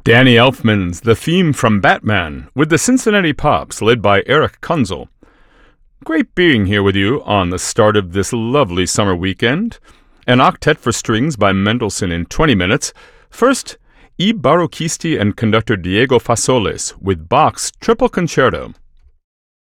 Danny Elfman's The Theme from Batman with the Cincinnati Pops led by Eric Kunzel. Great being here with you on the start of this lovely summer weekend. An octet for strings by Mendelssohn in 20 minutes. First, I Barocchisti and conductor Diego Fasoles with Bach's Triple Concerto.